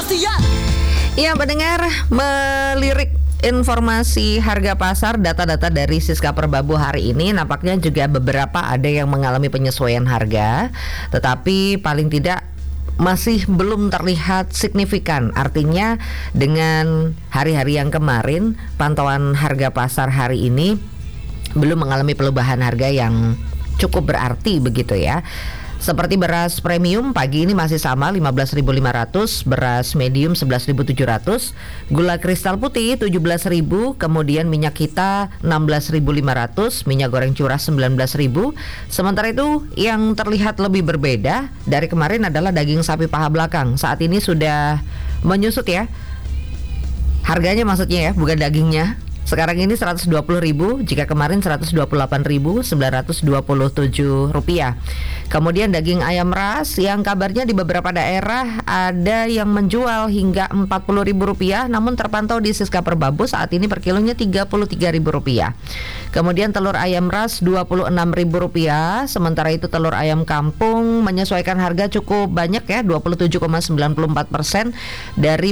Iya, pendengar, melirik informasi harga pasar, data-data dari Siska Perbabu hari ini nampaknya juga beberapa ada yang mengalami penyesuaian harga, tetapi paling tidak masih belum terlihat signifikan. Artinya dengan hari-hari yang kemarin, pantauan harga pasar hari ini belum mengalami perubahan harga yang cukup berarti begitu ya. Seperti beras premium pagi ini masih sama 15.500, beras medium 11.700, gula kristal putih 17.000, kemudian minyak kita 16.500, minyak goreng curah 19.000. Sementara itu yang terlihat lebih berbeda dari kemarin adalah daging sapi paha belakang. Saat ini sudah menyusut ya. Harganya maksudnya ya, bukan dagingnya. Sekarang ini 120.000, jika kemarin 128.927 rupiah. Kemudian daging ayam ras yang kabarnya di beberapa daerah ada yang menjual hingga 40.000 rupiah, namun terpantau di Siska Perbabu saat ini per kilonya 33.000 rupiah. Kemudian telur ayam ras 26.000 rupiah, sementara itu telur ayam kampung menyesuaikan harga cukup banyak ya, 27,94% dari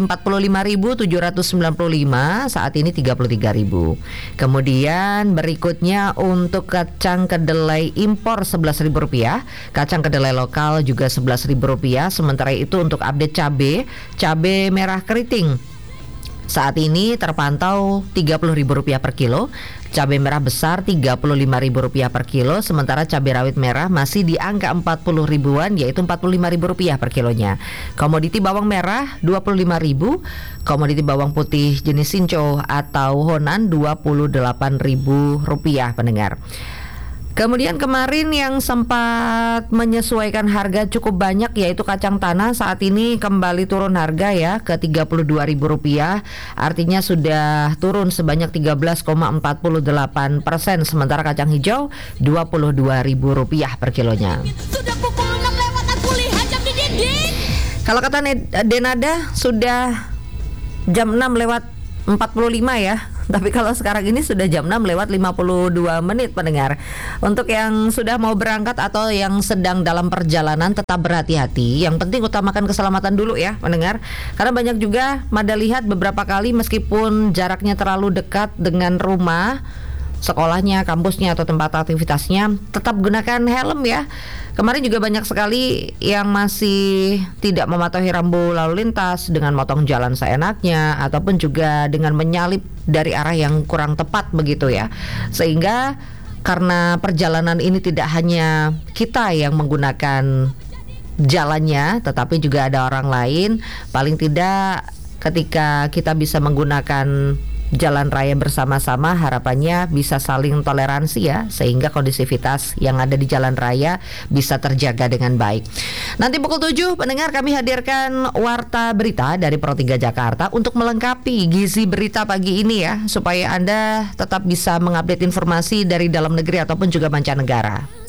45.795 saat ini 33.000. Kemudian berikutnya untuk kacang kedelai impor 11.000 rupiah, kacang kedelai lokal juga 11.000 rupiah. Sementara itu untuk update cabai merah keriting saat ini terpantau 30.000 rupiah per kilo, cabai merah besar 35.000 rupiah per kilo, sementara cabai rawit merah masih di angka 40 ribuan yaitu 45.000 rupiah per kilonya. Komoditi bawang merah 25.000, komoditi bawang putih jenis Sinco atau Honan 28.000 rupiah pendengar. Kemudian kemarin yang sempat menyesuaikan harga cukup banyak yaitu kacang tanah, saat ini kembali turun harga ya ke Rp32.000, artinya sudah turun sebanyak 13,48%, sementara kacang hijau Rp22.000 per kilonya. Kalau kata Denada sudah jam 6 lewat 45 ya. Tapi kalau sekarang ini sudah jam 6 lewat 52 menit pendengar. Untuk yang sudah mau berangkat atau yang sedang dalam perjalanan tetap berhati-hati. Yang penting utamakan keselamatan dulu ya pendengar. Karena banyak juga Mada lihat beberapa kali meskipun jaraknya terlalu dekat dengan rumah, sekolahnya, kampusnya atau tempat aktivitasnya, tetap gunakan helm ya. Kemarin juga banyak sekali yang masih tidak mematuhi rambu lalu lintas dengan motong jalan seenaknya ataupun juga dengan menyalip dari arah yang kurang tepat begitu ya. Sehingga karena perjalanan ini tidak hanya kita yang menggunakan jalannya, tetapi juga ada orang lain. Paling tidak ketika kita bisa menggunakan jalan raya bersama-sama, harapannya bisa saling toleransi ya, sehingga kondisivitas yang ada di jalan raya bisa terjaga dengan baik. Nanti pukul 7 pendengar kami hadirkan Warta Berita dari Pro 3 Jakarta untuk melengkapi gizi berita pagi ini ya, supaya Anda tetap bisa mengupdate informasi dari dalam negeri ataupun juga mancanegara.